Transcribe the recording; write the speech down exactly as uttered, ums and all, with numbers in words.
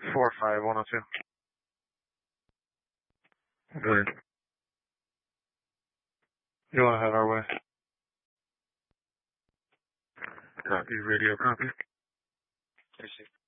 Four five one oh two. Good. You want to head our way? Copy, radio copy.